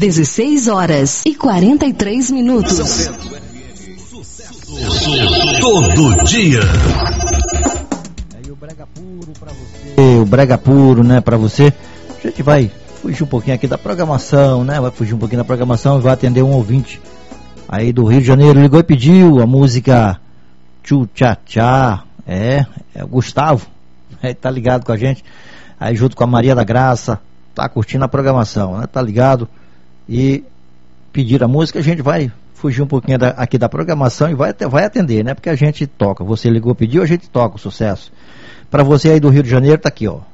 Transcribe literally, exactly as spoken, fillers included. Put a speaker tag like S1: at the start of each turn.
S1: dezesseis horas e quarenta e três minutos.
S2: Todo dia.
S3: Aí o brega puro pra você, o brega puro, né, pra você. A gente vai fugir um pouquinho aqui da programação, né? Vai fugir um pouquinho da programação e vai atender um ouvinte aí do Rio de Janeiro. Ligou e pediu a música Tchu Tchá Tchá. É, é o Gustavo. É, tá ligado com a gente. Aí junto com a Maria da Graça, tá curtindo a programação, né? Tá ligado? E pedir a música, a gente vai fugir um pouquinho da, aqui da programação e vai, vai atender, né? Porque a gente toca. Você ligou, pediu, a gente toca o sucesso. Pra você aí do Rio de Janeiro, tá aqui, ó.